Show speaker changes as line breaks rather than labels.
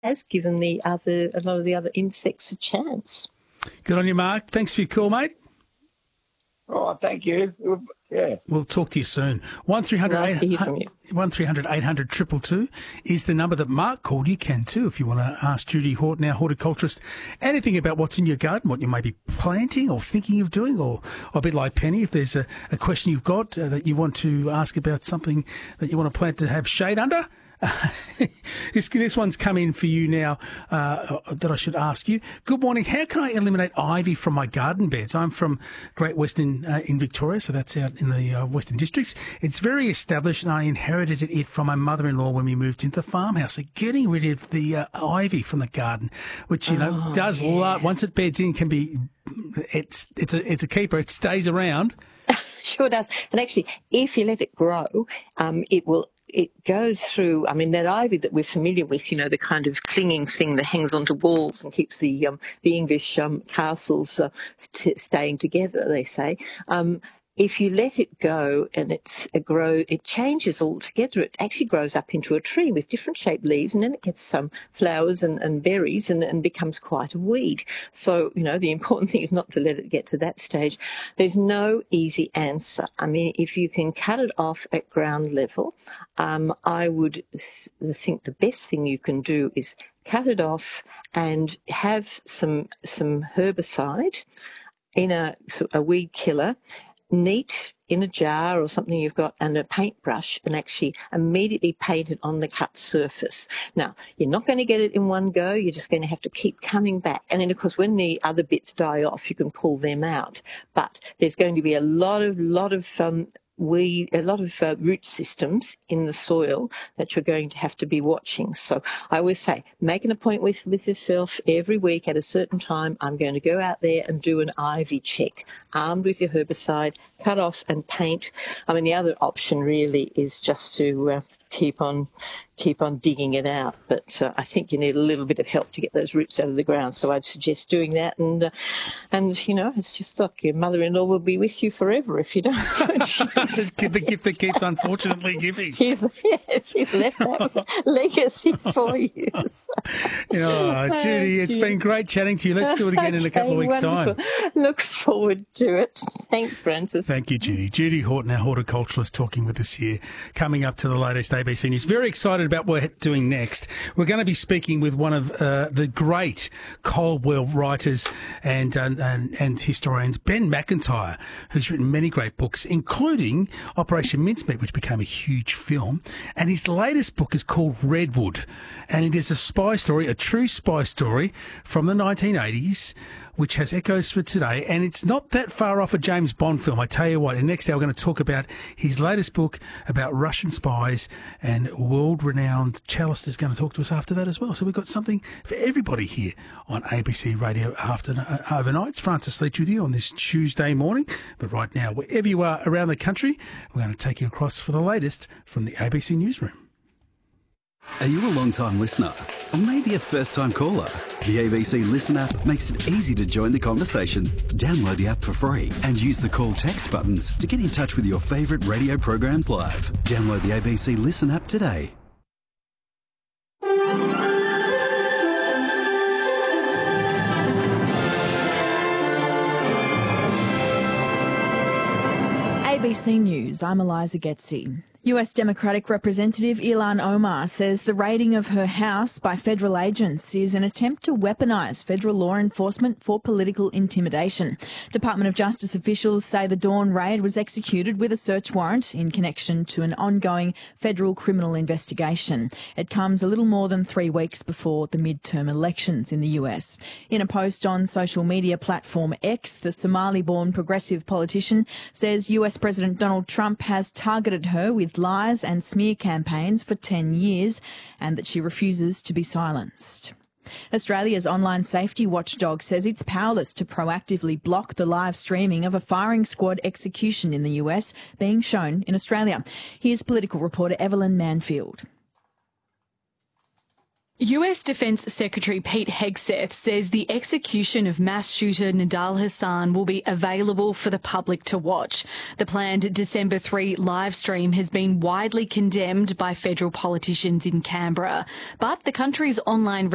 has given a lot of the other insects a chance.
Good on you, Mark. Thanks for your call, mate.
Oh, thank you. Yeah.
We'll talk to you soon. 1300
Nice to hear from you.
800 222 is the number that Mark called. You can too if you want to ask Judy Horton, our horticulturist, anything about what's in your garden, what you may be planting or thinking of doing, or a bit like Penny, if there's a question you've got that you want to ask about something that you want to plant to have shade under. This one's come in for you now that I should ask you. Good morning. How can I eliminate ivy from my garden beds? I'm from Great Western in Victoria, so that's out in the Western Districts. It's very established, and I inherited it from my mother-in-law when we moved into the farmhouse. So getting rid of the ivy from the garden, which does once it beds in, can be it's a keeper. It stays around.
Sure does. And actually, if you let it grow, it goes through, that ivy that we're familiar with, the kind of clinging thing that hangs onto walls and keeps the English castles staying together, they say. If you let it go and it changes altogether. It actually grows up into a tree with different shaped leaves, and then it gets some flowers and berries and becomes quite a weed. So, the important thing is not to let it get to that stage. There's no easy answer. If you can cut it off at ground level, I would think the best thing you can do is cut it off and have some herbicide in a weed killer, neat in a jar or something you've got, and a paintbrush, and actually immediately paint it on the cut surface. Now, you're not going to get it in one go. You're just going to have to keep coming back. And then, of course, when the other bits die off, you can pull them out. But there's going to be a lot of root systems in the soil that you're going to have to be watching. So I always say, make an appointment with yourself every week at a certain time. I'm going to go out there and do an ivy check, armed with your herbicide, cut off and paint. The other option really is just to keep on digging it out. But I think you need a little bit of help to get those roots out of the ground. So I'd suggest doing that. And it's just like your mother-in-law will be with you forever if you don't.
The gift that keeps unfortunately giving.
She's left that legacy for you.
Judy, it's been great chatting to you. Let's do it again in a couple of weeks' time.
Look forward to it. Thanks, Francis.
Thank you, Judy. Judy Horton, our horticulturalist, talking with us here. Coming up to the latest ABC News. Very excited about what we're doing next. We're going to be speaking with one of the great Coldwell writers and historians, Ben McIntyre, who's written many great books, including Operation Mincemeat, which became a huge film. And his latest book is called Redwood, and it is a spy story, a true spy story from the 1980s, which has echoes for today, and it's not that far off a James Bond film. I tell you what, in next hour we're going to talk about his latest book about Russian spies, and world-renowned Chalice is going to talk to us after that as well. So we've got something for everybody here on ABC Radio Overnight. It's Francis Leach with you on this Tuesday morning, but right now, wherever you are around the country, we're going to take you across for the latest from the ABC Newsroom.
Are you a long-time listener? Or maybe a first-time caller? The ABC Listen app makes it easy to join the conversation. Download the app for free and use the call text buttons to get in touch with your favourite radio programs live. Download the ABC Listen app today.
ABC News, I'm Eliza Getzi. US Democratic Representative Ilhan Omar says the raiding of her house by federal agents is an attempt to weaponise federal law enforcement for political intimidation. Department of Justice officials say the Dawn raid was executed with a search warrant in connection to an ongoing federal criminal investigation. It comes a little more than 3 weeks before the midterm elections in the US. In a post on social media platform X, the Somali-born progressive politician says US President Donald Trump has targeted her with lies and smear campaigns for 10 years and that she refuses to be silenced. Australia's online safety watchdog says it's powerless to proactively block the live streaming of a firing squad execution in the US being shown in Australia. Here's political reporter Evelyn Manfield.
US Defence Secretary Pete Hegseth says the execution of mass shooter Nidal Hasan will be available for the public to watch. The planned December 3 live stream has been widely condemned by federal politicians in Canberra, but the country's online